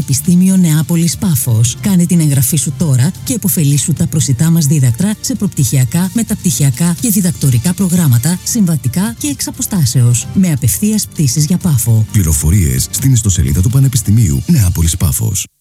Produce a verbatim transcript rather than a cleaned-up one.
Πανεπιστήμιο Νεάπολης Πάφος. Κάνε την εγγραφή σου τώρα και επωφελήσου τα προσιτά μας δίδακτρα σε προπτυχιακά, μεταπτυχιακά και διδακτορικά προγράμματα, συμβατικά και εξ αποστάσεως. Με απευθείας πτήσεις για Πάφο. Πληροφορίες στην ιστοσελίδα του Πανεπιστημίου Νεάπολης Πάφος.